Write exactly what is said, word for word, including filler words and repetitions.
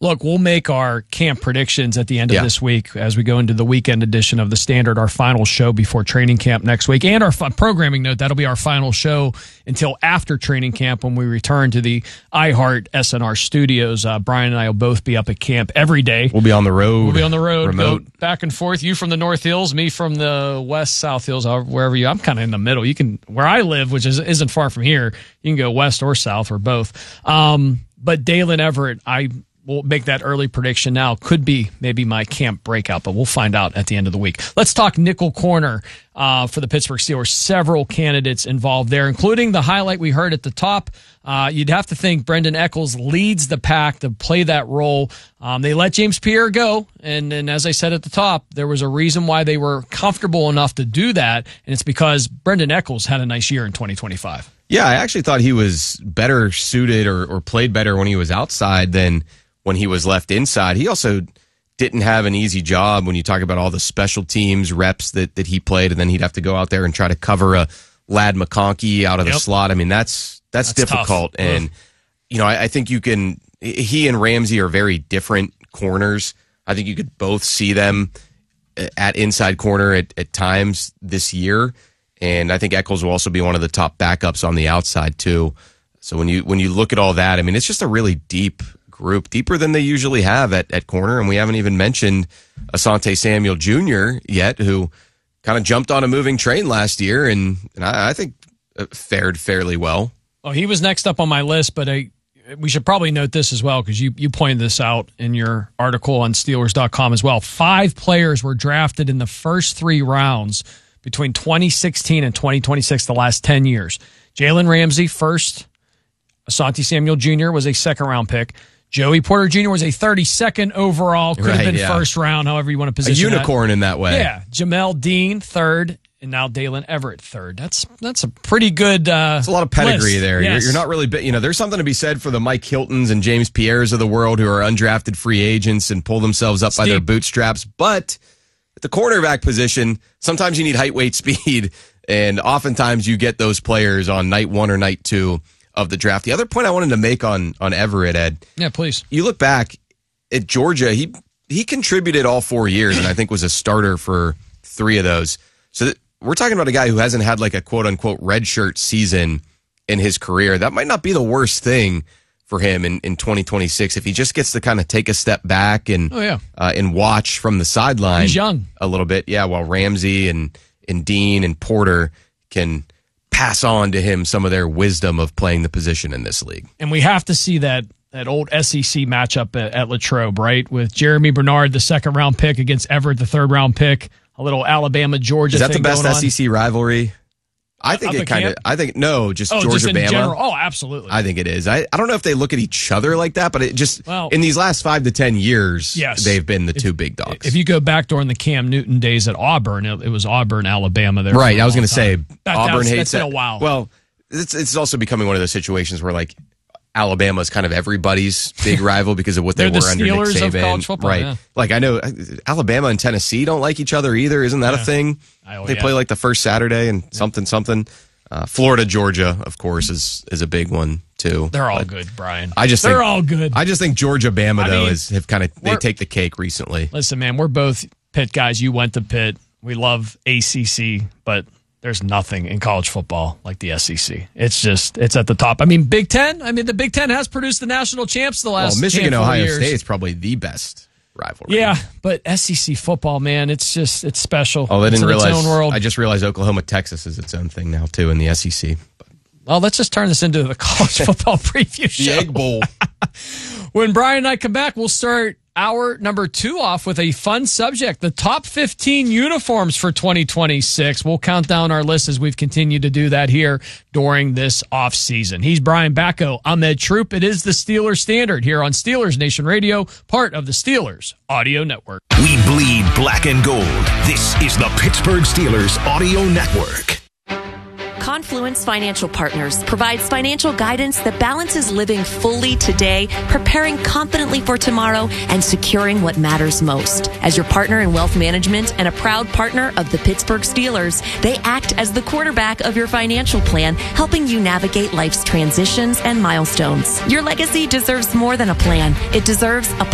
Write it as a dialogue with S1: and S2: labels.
S1: Look, we'll make our camp predictions at the end of
S2: Yeah.
S1: this week as we go into the weekend edition of the Standard, our final show before training camp next week. And our f- programming note, that'll be our final show until after training camp when we return to the iHeart S N R studios. Uh, Brian and I will both be up at camp every day.
S2: We'll be on the road.
S1: We'll be on the road,
S2: remote.
S1: go back and forth. You from the North Hills, me from the West, South Hills, however- wherever you. I'm kind of in the middle. You can where I live, which is, isn't far from here. You can go west or south or both. Um, but Dalen Everett, I will make that early prediction now. Could be maybe my camp breakout, but we'll find out at the end of the week. Let's talk nickel corner uh, for the Pittsburgh Steelers. Several candidates involved there, including the highlight we heard at the top. Uh, you'd have to think Brendan Eccles leads the pack to play that role. Um, they let James Pierre go, and, and as I said at the top, there was a reason why they were comfortable enough to do that, and it's because Brendan Eccles had a nice year in twenty twenty-five.
S2: Yeah, I actually thought he was better suited or, or played better when he was outside than when he was left inside. He also didn't have an easy job when you talk about all the special teams reps that, that he played, and then he'd have to go out there and try to cover a Lad McConkey out of the
S1: Yep.
S2: slot. I mean, that's that's,
S1: That's
S2: difficult.
S1: tough.
S2: And,
S1: Ugh.
S2: you know, I, I think you can, he and Ramsey are very different corners. I think you could both see them at inside corner at, at times this year. And I think Eccles will also be one of the top backups on the outside too. So when you when you look at all that, I mean, it's just a really deep group, deeper than they usually have at, at corner. And we haven't even mentioned Asante Samuel Junior yet, who kind of jumped on a moving train last year and, and I, I think fared fairly well.
S1: Well, he was next up on my list, but I, we should probably note this as well because you, you pointed this out in your article on Steelers dot com as well. Five players were drafted in the first three rounds between twenty sixteen and twenty twenty-six, the last ten years. Jalen Ramsey, first. Asante Samuel Junior was a second-round pick. Joey Porter Junior was a thirty-second overall. Could
S2: Right,
S1: have been
S2: yeah.
S1: first round, however you want to
S2: A
S1: position
S2: unicorn
S1: that.
S2: in that way.
S1: Yeah. Jamel Dean, third. And now Dalen Everett, third. That's that's a pretty good uh
S2: It's a lot of pedigree
S1: list.
S2: there. You're,
S1: Yes.
S2: you're not really, you know, there's something to be said for the Mike Hiltons and James Pierres of the world who are undrafted free agents and pull themselves up by their
S1: Steve.
S2: bootstraps. But at the cornerback position, sometimes you need height, weight, speed. And oftentimes you get those players on night one or night two of the draft. The other point I wanted to make on, on Everett, Ed.
S1: Yeah, please.
S2: You look back at Georgia, he he contributed all four years and I think was a starter for three of those. So th- we're talking about a guy who hasn't had like a quote-unquote redshirt season in his career. That might not be the worst thing for him in, in twenty twenty-six if he just gets to kind of take a step back and
S1: Oh, yeah.
S2: uh, and watch from the sideline.
S1: He's young.
S2: A little bit, yeah, while Ramsey and, and Dean and Porter can pass on to him some of their wisdom of playing the position in this league.
S1: And we have to see that that old S E C matchup at, at Latrobe, right? With Jeremy Bernard, the second round pick, against Everett, the third round pick. A little Alabama Georgia.
S2: Is that the
S1: thing
S2: best
S1: going on.
S2: S E C rivalry? I think
S1: Of
S2: it
S1: the
S2: kind of.
S1: camp?
S2: I think no, just
S1: Oh,
S2: Georgia
S1: just in
S2: Bama.
S1: general. Oh, absolutely.
S2: I think it is. I, I don't know if they look at each other like that, but it just
S1: Well-
S2: in these last five to ten years,
S1: Yes.
S2: they've been the
S1: If-
S2: two big dogs.
S1: If you go back during the Cam Newton days at Auburn, it, it was Auburn, Alabama. There,
S2: right,
S1: for a
S2: I was
S1: long
S2: going to say
S1: time. That-
S2: Auburn
S1: that's,
S2: hates
S1: that's been
S2: it.
S1: a while.
S2: Well, it's it's also becoming one of those situations where like Alabama is kind of everybody's big rival because of what they
S1: They're
S2: were
S1: the
S2: under Nick
S1: Steelers
S2: Saban.
S1: of college football,
S2: right?
S1: yeah.
S2: Like I know uh, Alabama and Tennessee don't like each other either. Isn't that a
S1: Yeah.
S2: thing?
S1: Oh,
S2: they
S1: yeah.
S2: play like the first Saturday and something something. Uh, Florida, Georgia, of course, is is a big one too.
S1: They're all
S2: But
S1: good, Brian.
S2: I just
S1: they're
S2: think,
S1: all good.
S2: I just think Georgia, Bama
S1: I
S2: though
S1: mean,
S2: is have kind of they
S1: we're-
S2: take the cake recently.
S1: Listen, man, we're both Pitt guys. You went to Pitt. We love A C C, but there's nothing in college football like the S E C. It's just, it's at the top. I mean, Big Ten. I mean, the Big Ten has produced the national champs the last
S2: Well, Michigan,
S1: handful of
S2: Ohio
S1: years.
S2: State is probably the best rivalry.
S1: Yeah, but S E C football, man, it's just, it's special.
S2: Oh, they
S1: It's
S2: didn't
S1: in its
S2: realize.
S1: own world.
S2: I just realized Oklahoma, Texas is its own thing now too in the S E C.
S1: Well, let's just turn this into the college football preview show.
S2: The Egg Bowl.
S1: When Brian and I come back, we'll start hour number two off with a fun subject, the top fifteen uniforms for twenty twenty-six. We'll count down our list as we've continued to do that here during this off season. He's Brian Bacco. I'm Ed Troop. It is the Steelers Standard here on Steelers Nation Radio, part of the Steelers Audio Network.
S3: We bleed black and gold. This is the Pittsburgh Steelers Audio Network.
S4: Confluence Financial Partners provides financial guidance that balances living fully today, preparing confidently for tomorrow, and securing what matters most. As your partner in wealth management and a proud partner of the Pittsburgh Steelers, they act as the quarterback of your financial plan, helping you navigate life's transitions and milestones. Your legacy deserves more than a plan. It deserves a